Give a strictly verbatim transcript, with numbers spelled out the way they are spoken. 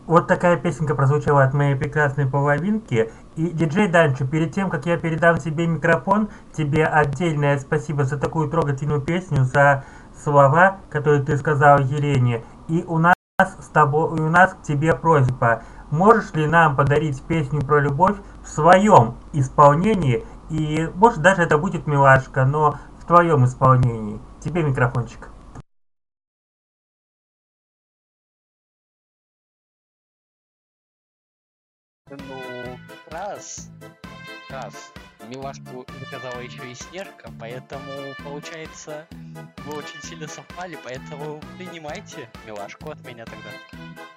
Вот такая песенка прозвучала от моей прекрасной половинки. И диджей Данчо, перед тем, как я передам тебе микрофон, тебе отдельное спасибо за такую трогательную песню, за слова, которые ты сказал Елене. И у нас с тобой, у нас к тебе просьба. Можешь ли нам подарить песню про любовь в своем исполнении? И может даже это будет милашка, но в твоем исполнении. Тебе микрофончик. Ну, как раз, как раз. Милашку заказала еще и Снежка, поэтому, получается, вы очень сильно совпали, поэтому принимайте Милашку от меня тогда.